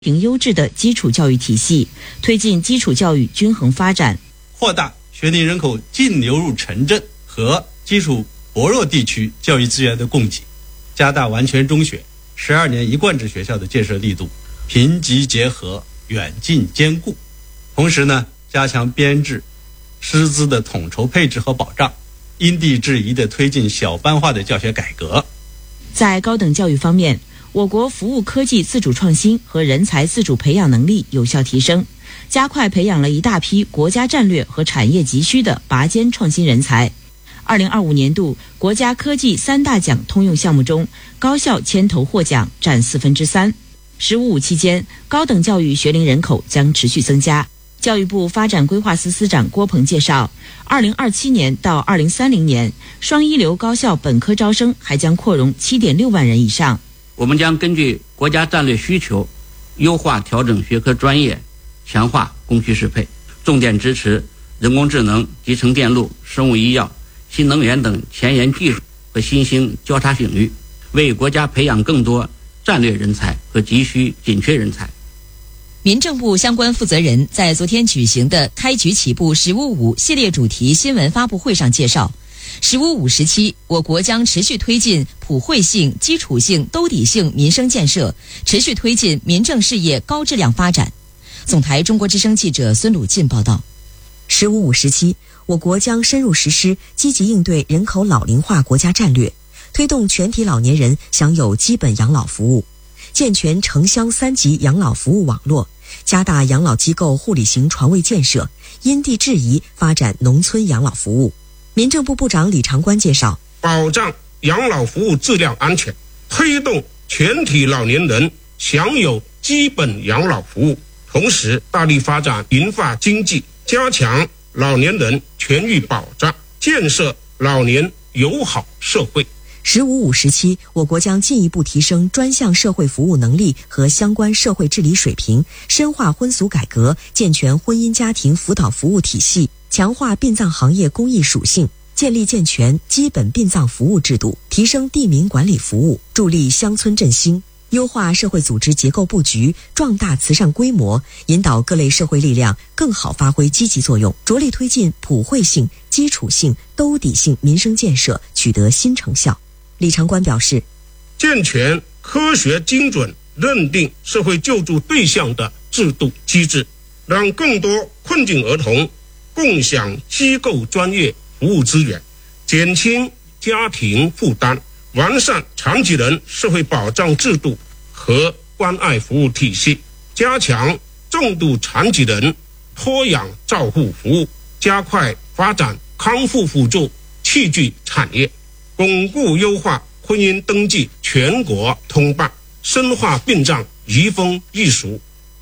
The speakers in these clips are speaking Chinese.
营优质的基础教育体系，推进基础教育均衡发展， 扩大学龄人口净流入城镇和基础薄弱地区教育资源的供给，加大完全中学、12年一贯制学校的建设力度，贫瘠结合，远近兼顾。同时呢，加强编制、师资的统筹配置和保障，因地制宜地推进小班化的教学改革。 在高等教育方面，我国服务科技自主创新和人才自主培养能力有效提升，加快培养了一大批国家战略和产业急需的拔尖创新人才。2025年度国家科技3大奖通用项目中，高校牵头获奖占3/4。“15+5”期间，高等教育学龄人口将持续增加。教育部发展规划司司长郭鹏介绍，2027年到2030年，双一流高校本科招生还将扩容7.6万人以上。 我们将根据国家战略需求，优化调整学科专业，强化供需适配，重点支持人工智能、集成电路、生物医药、新能源等前沿技术和新兴交叉领域，为国家培养更多战略人才和急需紧缺人才。 民政部相关负责人在昨天举行的开局起步“15+5”系列主题新闻发布会上介绍，“15+5”时期，我国将持续推进普惠性、基础性、兜底性民生建设，持续推进民政事业高质量发展。总台中国之声记者孙鲁进报道。 “15+5”时期，我国将深入实施积极应对人口老龄化国家战略，推动全体老年人享有基本养老服务，健全城乡3级养老服务网络，加大养老机构护理型床位建设，因地制宜发展农村养老服务。民政部部长李长官介绍， 保障养老服务质量安全，推动全体老年人享有基本养老服务，同时大力发展银发经济，加强老年人权益保障，建设老年友好社会。 “15+5”时期，我国将进一步提升专项社会服务能力和相关社会治理水平，深化婚俗改革，健全婚姻家庭辅导服务体系，强化殡葬行业公益属性，建立健全基本殡葬服务制度，提升地名管理服务，助力乡村振兴，优化社会组织结构布局，壮大慈善规模，引导各类社会力量更好发挥积极作用，着力推进普惠性、基础性、兜底性民生建设取得新成效。李长官表示， 健全科学精准认定社会救助对象的制度机制，让更多困境儿童共享机构专业服务资源，减轻家庭负担，完善残疾人社会保障制度和关爱服务体系，加强重度残疾人托养照护服务，加快发展康复辅助器具产业，巩固优化婚姻登记全国通办，深化殡葬移风易俗。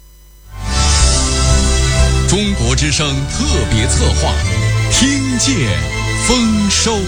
中国之声特别策划，听见丰收。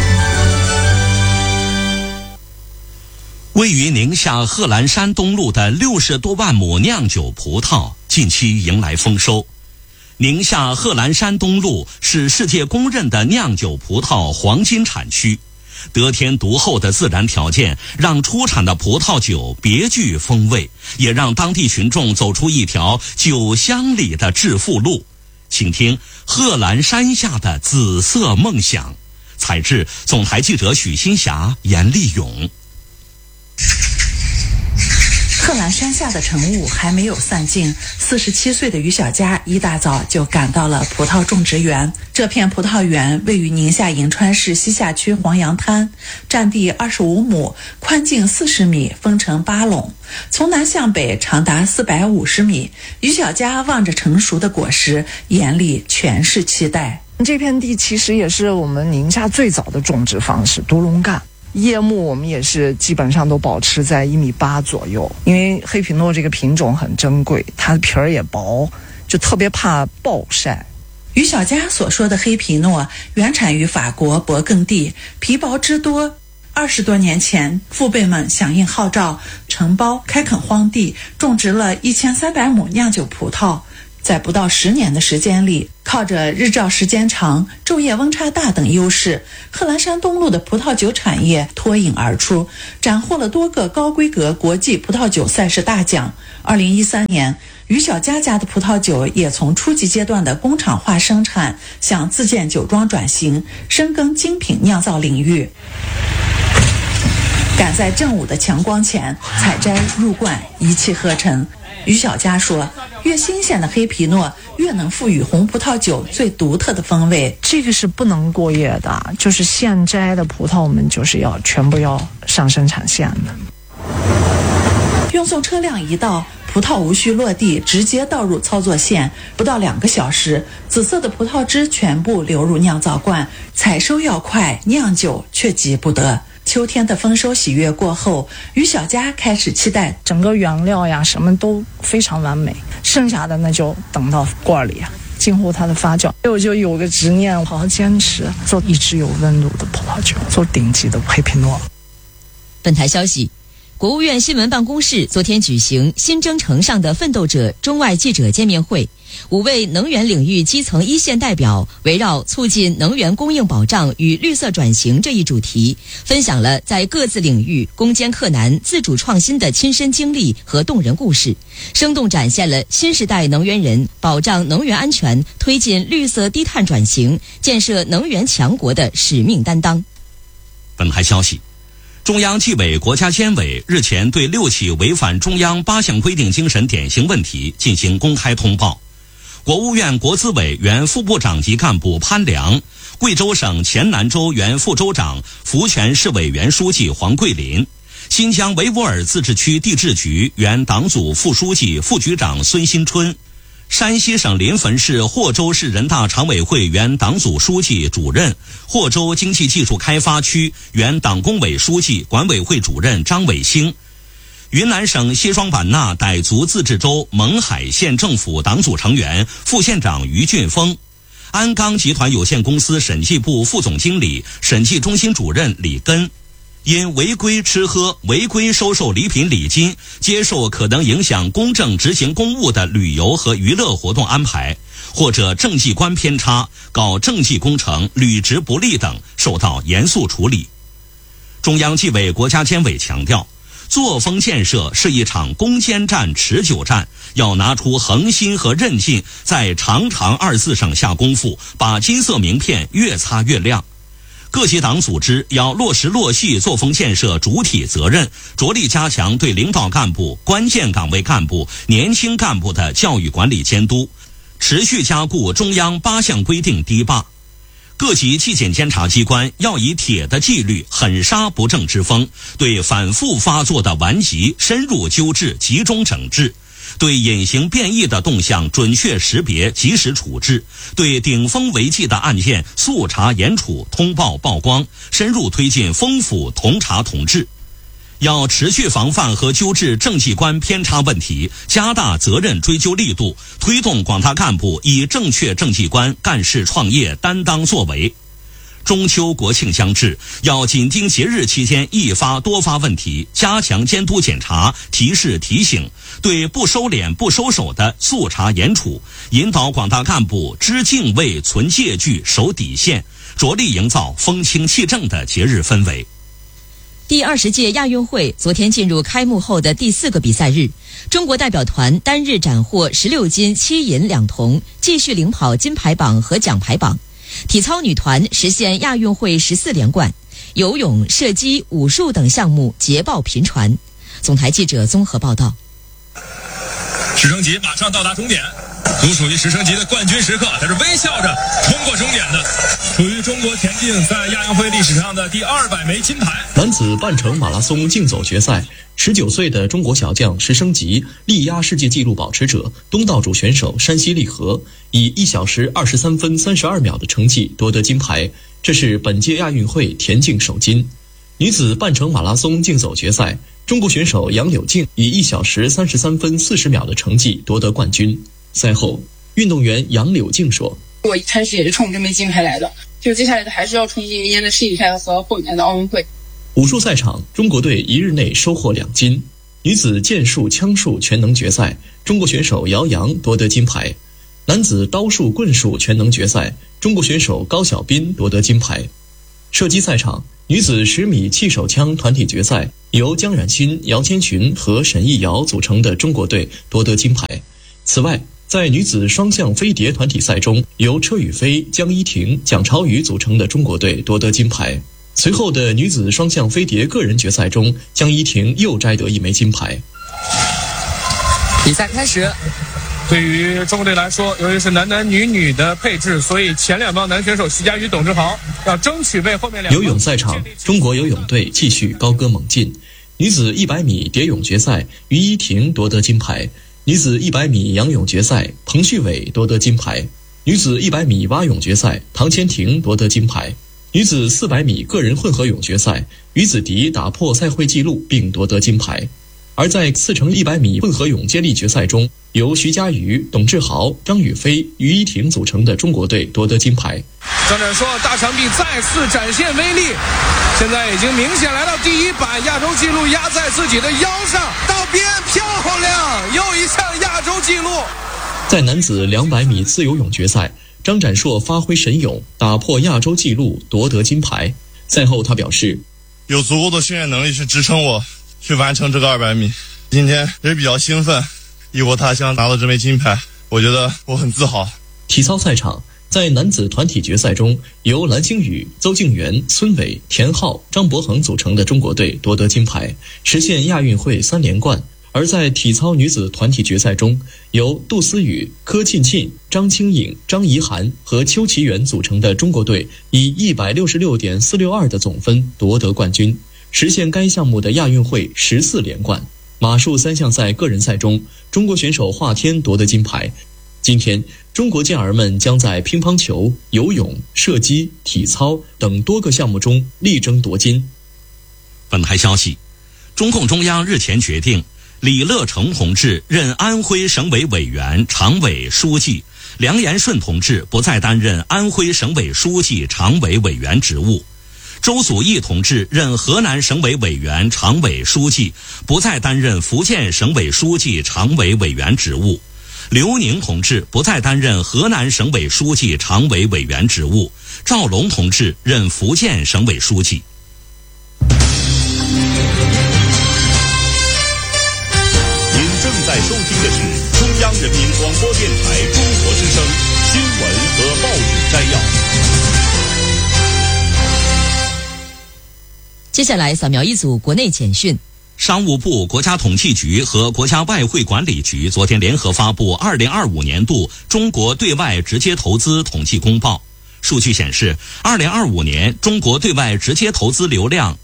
位于宁夏贺兰山东路的60多万亩酿酒葡萄近期迎来丰收。宁夏贺兰山东路是世界公认的酿酒葡萄黄金产区，得天独厚的自然条件让出产的葡萄酒别具风味，也让当地群众走出一条酒乡里的致富路。请听贺兰山下的紫色梦想，采制总台记者许新霞、严立勇。 贺兰山下的晨雾还没有散尽，47岁的于小佳一大早就赶到了葡萄种植园。这片葡萄园位于宁夏银川市西夏区黄杨滩，占地25亩，宽径40米，分成8垄，从南向北长达450米。于小佳望着成熟的果实，眼里全是期待。 这片地其实也是我们宁夏最早的种植方式，独龙干。叶木我们也是基本上都保持在1.8米左右，因为黑皮诺这个品种很珍贵，它的皮儿也薄，就特别怕暴晒。 于小佳所说的黑皮诺原产于法国勃艮第，皮薄汁多。20多年前，父辈们响应号召，承包开垦荒地，种植了1300亩酿酒葡萄。在不到10年的时间里， 靠着日照时间长、昼夜温差大等优势，贺兰山东路的葡萄酒产业脱颖而出，斩获了多个高规格国际葡萄酒赛事大奖。2013年，于小佳家的葡萄酒也从初级阶段的工厂化生产向自建酒庄转型，深耕精品酿造领域。赶在正午的强光前采摘入罐，一气呵成。于小佳说，越新鲜的黑皮诺越能赋予红葡萄酒最独特的风味。 这个是不能过夜的，就是现摘的葡萄我们就是要全部要上生产线的。 运送车辆一到，葡萄无需落地，直接倒入操作线，不到2个小时，紫色的葡萄汁全部流入酿造罐。采收要快，酿酒却急不得。秋天的丰收喜悦过后，于小佳开始期待整个原料呀什么都非常完美，剩下的那就等到罐里静候它的发酵。我就有个执念，好好坚持做一直有温度的葡萄酒，做顶级的黑皮诺。 本台消息，国务院新闻办公室昨天举行新征程上的奋斗者中外记者见面会，5位能源领域基层一线代表围绕促进能源供应保障与绿色转型这一主题，分享了在各自领域攻坚克难、自主创新的亲身经历和动人故事，生动展现了新时代能源人保障能源安全、推进绿色低碳转型、建设能源强国的使命担当。 本台消息，中央纪委国家监委日前对6起违反中央8项规定精神典型问题进行公开通报。国务院国资委原副部长级干部潘良，贵州省黔南州原副州长、福泉市委原书记黄桂林，新疆维吾尔自治区地质局原党组副书记、副局长孙新春，山西省临汾市霍州市人大常委会原党组书记、主任，霍州经济技术开发区原党工委书记、管委会主任张伟兴，云南省西双版纳傣族自治州勐海县政府党组成员、副县长于俊峰，鞍钢集团有限公司审计部副总经理、审计中心主任李根，因违规吃喝、违规收受礼品礼金、接受可能影响公正执行公务的旅游和娱乐活动安排，或者政绩观偏差、搞政绩工程、履职不力等，受到严肃处理。中央纪委国家监委强调，作风建设是一场攻坚战、持久战，要拿出恒心和韧劲，在长长2字上下功夫，把金色名片越擦越亮。各级党组织要落实落细作风建设主体责任，着力加强对领导干部、关键岗位干部、年轻干部的教育管理监督，持续加固中央8项规定堤坝。各级纪检监察机关要以铁的纪律、狠杀不正之风，对反复发作的顽疾深入纠治、集中整治，对隐形变异的动向准确识别、及时处置，对顶风违纪的案件速查严处、通报曝光，深入推进丰府同查同治。要持续防范和纠治政绩观偏差问题，加大责任追究力度，推动广大干部以正确政绩观干事创业、担当作为。中秋国庆将至，要紧盯节日期间易发多发问题，加强监督检查、提示提醒，对不收敛不收手的速查严处，引导广大干部知敬畏、存戒惧、守底线，着力营造风清气正的节日氛围。 第20届亚运会昨天进入开幕后的第4个比赛日，中国代表团单日斩获16金7银2铜，继续领跑金牌榜和奖牌榜。体操女团实现亚运会14连冠，游泳、射击、武术等项目捷报频传。总台记者综合报道。 直升机马上到达终点，独属于直升机的冠军时刻，它是微笑着冲过终点的，属于中国田径在亚运会历史上的第200枚金牌。 男子半程马拉松竞走决赛，19岁的中国小将石升级力压世界纪录保持者东道主选手山西利和，以1小时23分32秒的成绩夺得金牌，这是本届亚运会田径首金。女子半程马拉松竞走决赛，中国选手杨柳静以1小时33分40秒的成绩夺得冠军。赛后，运动员杨柳静说：“ 我一开始也是冲这枚金牌来的，就接下来的还是要冲击明年的世锦赛和后年的奥运会。” 武术赛场，中国队1日内收获2金。女子剑术、枪术全能决赛，中国选手姚洋夺得金牌。 男子刀术棍术全能决赛，中国选手高晓彬夺得金牌。射击赛场，女子10米气手枪团体决赛，由江冉鑫、姚千群和沈艺瑶组成的中国队夺得金牌。此外，在女子双向飞碟团体赛中，由车宇飞、江一婷、蒋超宇组成的中国队夺得金牌。随后的女子双向飞碟个人决赛中，江一婷又摘得1枚金牌。 比赛开始。对于中国队来说，由于是男男女女的配置，所以前2帮男选手徐嘉余、董志豪要争取为后面2。 游泳赛场，中国游泳队继续高歌猛进。女子100米蝶泳决赛，于依婷夺得金牌；女子100米仰泳决赛，彭旭伟夺得金牌；女子100米蛙泳决赛，唐千婷夺得金牌；女子400米个人混合泳决赛，于子迪打破赛会纪录并夺得金牌。而在4×100米混合泳接力决赛中，由徐嘉余、董志豪、张雨霏、于依婷组成的中国队夺得金牌。 张展硕大长臂再次展现威力，现在已经明显来到第1板，亚洲纪录压在自己的腰上，到边漂亮，又一项亚洲纪录。 在男子200米自由泳决赛，张展硕发挥神勇，打破亚洲纪录夺得金牌。赛后他表示， 有足够的训练能力去支撑我去完成这个200米，今天也比较兴奋，异国他乡拿到这枚金牌，我觉得我很自豪。 体操赛场，在男子团体决赛中，由蓝星宇、邹敬园、孙伟、田浩、张博恒组成的中国队夺得金牌，实现亚运会3连冠。而在体操女子团体决赛中，由杜思雨、柯沁沁、张清颖、张怡涵和邱其元组成的中国队以166.462的总分夺得冠军，实现该项目的亚运会14连冠。马术3项赛个人赛中，中国选手华天夺得金牌。今天，中国健儿们将在乒乓球、游泳、射击、体操等多个项目中力争夺金。 本台消息，中共中央日前决定，李乐成同志任安徽省委委员、常委、书记，梁延顺同志不再担任安徽省委书记、常委委员职务。周祖义同志任河南省委委员、常委、书记，不再担任福建省委书记、常委委员职务。刘宁同志不再担任河南省委书记、常委委员职务。赵龙同志任福建省委书记。 您正在收听的是中央人民广播电台中国之声新闻和报纸摘要。 接下来扫描一组国内简讯。 商务部、国家统计局和国家外汇管理局昨天联合发布2025年度中国对外直接投资统计公报。数据显示，2025年中国对外直接投资流量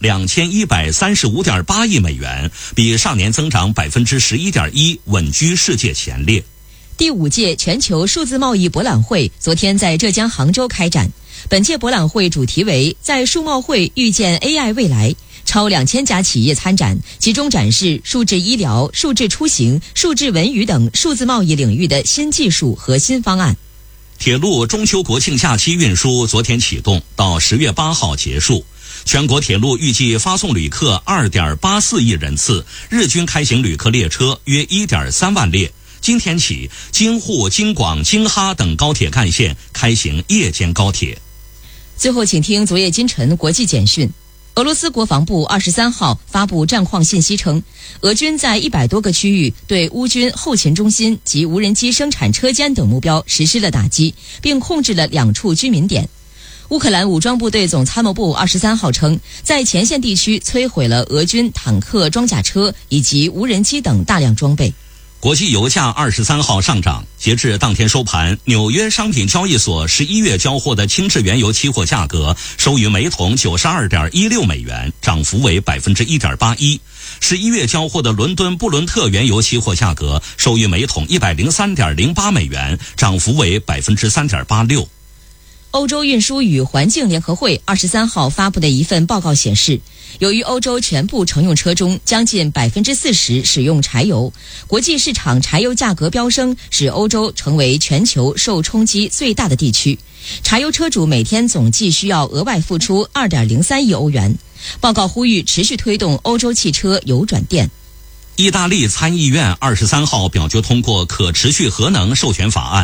2135.8亿美元，比上年增长11.1%，稳居世界前列。 第5届全球数字贸易博览会昨天在浙江杭州开展。本届博览会主题为在数贸会遇见 AI 未来，超2000家企业参展，集中展示数字医疗、数字出行、数字文娱等数字贸易领域的新技术和新方案。 铁路中秋国庆假期运输昨天启动，到10月8号结束。全国铁路预计发送旅客2.84亿人次，日均开行旅客列车约1.3万列。今天起，京沪、京广、京哈等高铁干线开行夜间高铁。 最后，请听昨夜今晨国际简讯。俄罗斯国防部23号发布战况信息称，俄军在100多个区域对乌军后勤中心及无人机生产车间等目标实施了打击，并控制了2处居民点。乌克兰武装部队总参谋部23号称，在前线地区摧毁了俄军坦克、装甲车以及无人机等大量装备。 国际油价23号上涨，截至当天收盘，纽约商品交易所11月交货的轻质原油期货价格收于每桶92.16美元，涨幅为 1.81%。11月交货的伦敦布伦特原油期货价格收于每桶103.08美元，涨幅为 3.86%。 欧洲运输与环境联合会23号发布的一份报告显示，由于欧洲全部乘用车中将近40%使用柴油，国际市场柴油价格飙升，使欧洲成为全球受冲击最大的地区。柴油车主每天总计需要额外付出2.03亿欧元。报告呼吁持续推动欧洲汽车油转电。 意大利参议院23号表决通过可持续核能授权法案。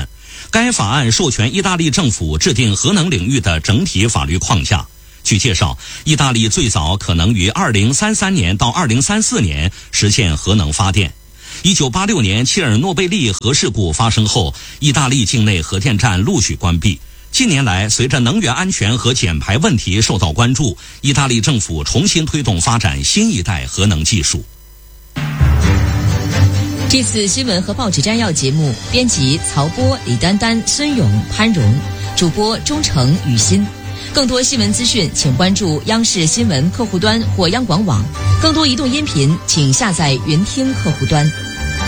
该法案授权意大利政府制定核能领域的整体法律框架。据介绍，意大利最早可能于2033年到2034年实现核能发电。1986年切尔诺贝利核事故发生后，意大利境内核电站陆续关闭。近年来，随着能源安全和减排问题受到关注，意大利政府重新推动发展新一代核能技术。 这次新闻和报纸摘要节目，编辑曹波、李丹丹、孙勇、潘荣，主播钟诚、雨欣。更多新闻资讯，请关注央视新闻客户端或央广网。更多移动音频，请下载云听客户端。